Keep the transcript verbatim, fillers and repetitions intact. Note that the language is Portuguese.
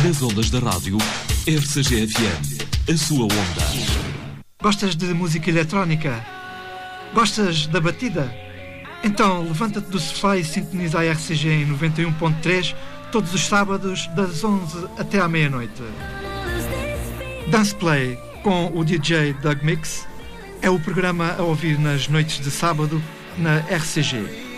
Nas ondas da rádio R C G F M, a sua onda. Gostas de música eletrónica? Gostas da batida? Então levanta-te do sofá e sintoniza a R C G em noventa e um ponto três todos os sábados das onze até à meia-noite. Dance Play com o D J Doug Mix é o programa a ouvir nas noites de sábado na R C G.